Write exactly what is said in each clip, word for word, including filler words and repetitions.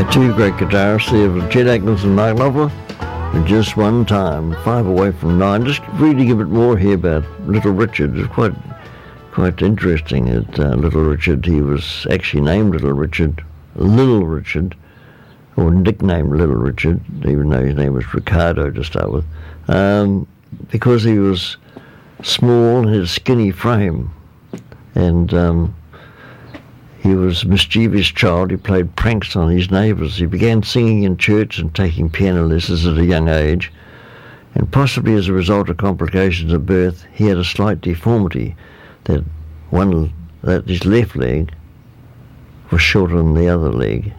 Two great guitarists there, Chet Atkins and Mark Knopfler, and Just One Time, five away from nine. Just reading a bit more here about Little Richard. It's quite quite interesting that uh, Little Richard, he was actually named Little Richard, Little Richard, or nicknamed Little Richard, even though his name was Ricardo to start with, um, because he was small, his skinny frame, and um, he was a mischievous child. He played pranks on his neighbours. He began singing in church and taking piano lessons at a young age, and possibly as a result of complications at birth, he had a slight deformity that one that his left leg was shorter than the other leg,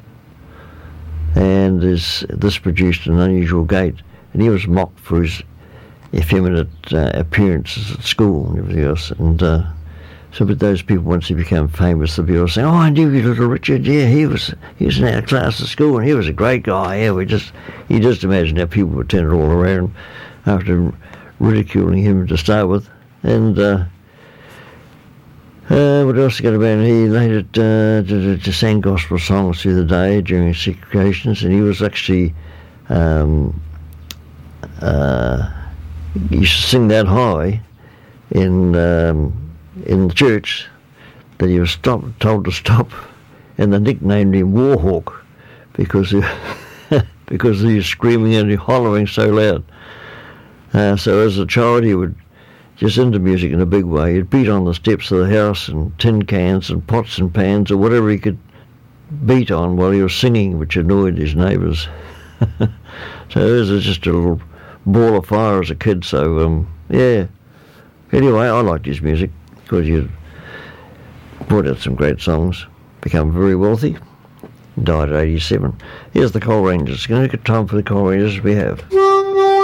and this this produced an unusual gait, and he was mocked for his effeminate uh, appearances at school and everything else. And uh, so, but those people, once he became famous, the people saying, "Oh, I knew you, Little Richard. Yeah, he was he was in our class at school, and he was a great guy. Yeah, we just you just imagine how people would turn it all around after ridiculing him to start with." And uh, uh, what else got about him? He later uh, to, to sang gospel songs through the day during sick occasions, and he was actually um, uh, he used to sing that high in. Um, in the church that he was stop, told to stop, and they nicknamed him Warhawk because he, because he was screaming and hollering so loud. Uh, so as a child he would just into music in a big way. He'd beat on the steps of the house and tin cans and pots and pans or whatever he could beat on while he was singing, which annoyed his neighbours. So it was just a little ball of fire as a kid. So um, yeah. Anyway, I liked his music because he brought out some great songs, become very wealthy, died at eighty-seven. Here's the Coal Rangers. Going to get time for the Coal Rangers we have.